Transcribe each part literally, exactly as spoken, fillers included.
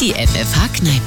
Die F F H-Kneipe.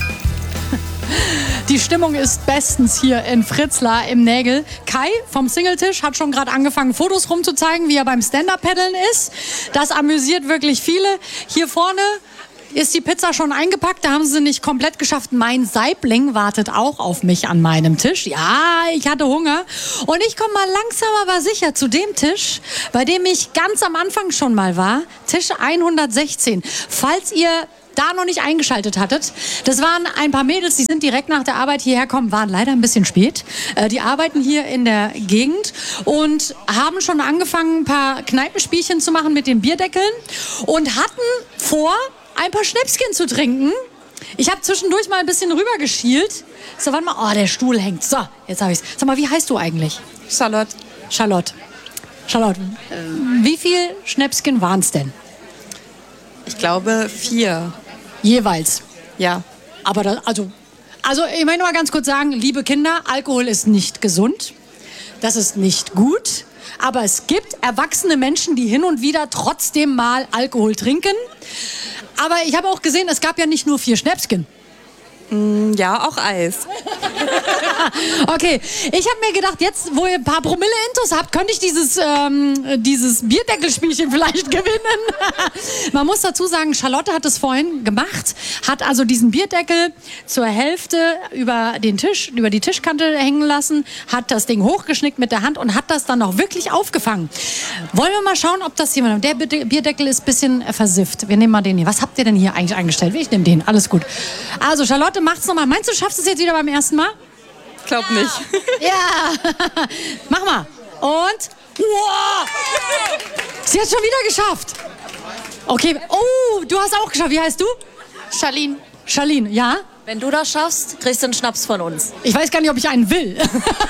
Die Stimmung ist bestens hier in Fritzlar im Nägel. Kai vom Singletisch hat schon gerade angefangen, Fotos rumzuzeigen, wie er beim Stand-Up-Paddeln ist. Das amüsiert wirklich viele. Hier vorne ist die Pizza schon eingepackt, da haben sie nicht komplett geschafft. Mein Saibling wartet auch auf mich an meinem Tisch. Ja, ich hatte Hunger. Und ich komme mal langsam aber sicher zu dem Tisch, bei dem ich ganz am Anfang schon mal war. Tisch hundertsechzehn. Falls ihr da noch nicht eingeschaltet hattet. Das waren ein paar Mädels, die sind direkt nach der Arbeit hierher gekommen, waren leider ein bisschen spät. Äh, die arbeiten hier in der Gegend und haben schon angefangen, ein paar Kneipenspielchen zu machen mit den Bierdeckeln und hatten vor, ein paar Schnäpschen zu trinken. Ich habe zwischendurch mal ein bisschen rübergeschielt. So, warte mal. Oh, der Stuhl hängt. So, jetzt habe ich's. Sag mal, wie heißt du eigentlich? Charlotte. Charlotte. Charlotte, äh, wie viel Schnäpschen waren es denn? Ich glaube vier. Jeweils? Ja. Aber das, also, also ich möchte mal ganz kurz sagen, liebe Kinder, Alkohol ist nicht gesund. Das ist nicht gut. Aber es gibt erwachsene Menschen, die hin und wieder trotzdem mal Alkohol trinken. Aber ich habe auch gesehen, es gab ja nicht nur vier Schnäpschen. Mm, ja, auch Eis. Okay, ich habe mir gedacht, jetzt, wo ihr ein paar Promille-Intos habt, könnte ich dieses, ähm, dieses Bierdeckelspielchen vielleicht gewinnen. Man muss dazu sagen, Charlotte hat es vorhin gemacht, hat also diesen Bierdeckel zur Hälfte über den Tisch, über die Tischkante hängen lassen, hat das Ding hochgeschnickt mit der Hand und hat das dann noch wirklich aufgefangen. Wollen wir mal schauen, ob das jemand... Der Bierdeckel ist ein bisschen versifft. Wir nehmen mal den hier. Was habt ihr denn hier eigentlich eingestellt? Ich nehme den. Alles gut. Also Charlotte, macht's nochmal. Meinst du, schaffst du es jetzt wieder beim ersten Mal? Ich glaub nicht. Ja. Mach mal. Und... Wow. Sie hat schon wieder geschafft. Okay. Oh, du hast auch geschafft. Wie heißt du? Charlene. Charlene, ja? Wenn du das schaffst, kriegst du einen Schnaps von uns. Ich weiß gar nicht, ob ich einen will.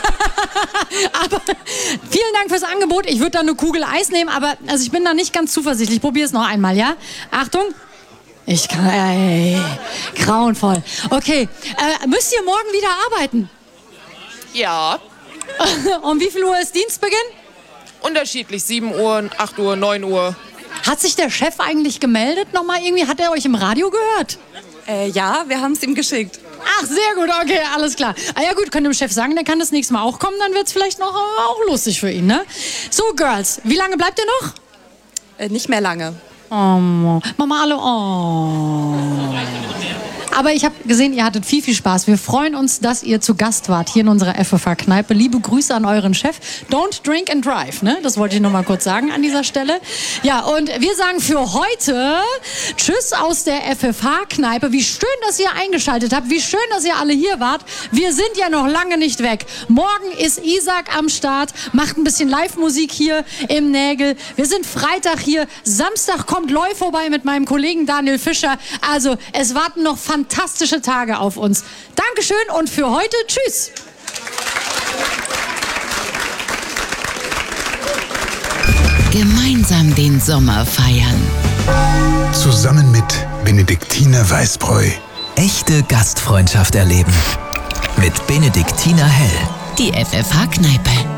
Aber vielen Dank fürs Angebot. Ich würde da eine Kugel Eis nehmen, aber also ich bin da nicht ganz zuversichtlich. Ich probiere es noch einmal, ja? Achtung. Ich kann... Ey, grauenvoll. Okay. Äh, müsst ihr morgen wieder arbeiten? Ja. Um wie viel Uhr ist Dienstbeginn? Unterschiedlich. sieben Uhr, acht Uhr, neun Uhr. Hat sich der Chef eigentlich gemeldet nochmal irgendwie? Hat er euch im Radio gehört? Äh, ja, wir haben es ihm geschickt. Ach, sehr gut, okay, alles klar. Ah ja gut, könnt ihr dem Chef sagen, der kann das nächste Mal auch kommen, dann wird es vielleicht noch äh, auch lustig für ihn, ne? So, Girls, wie lange bleibt ihr noch? Äh, nicht mehr lange. Oh, Mama, alle, oh. Aber ich habe gesehen, ihr hattet viel, viel Spaß. Wir freuen uns, dass ihr zu Gast wart hier in unserer F F H-Kneipe. Liebe Grüße an euren Chef. Don't drink and drive, ne? Das wollte ich noch mal kurz sagen an dieser Stelle. Ja, und wir sagen für heute Tschüss aus der F F H-Kneipe. Wie schön, dass ihr eingeschaltet habt. Wie schön, dass ihr alle hier wart. Wir sind ja noch lange nicht weg. Morgen ist Isaac am Start, macht ein bisschen Live-Musik hier im Nägel. Wir sind Freitag hier. Samstag kommt Loi vorbei mit meinem Kollegen Daniel Fischer. Also, es warten noch fantastische Fantastische Tage auf uns. Dankeschön und für heute tschüss. Gemeinsam den Sommer feiern. Zusammen mit Benediktiner Weißbräu. Echte Gastfreundschaft erleben. Mit Benediktiner Hell. Die F F H-Kneipe.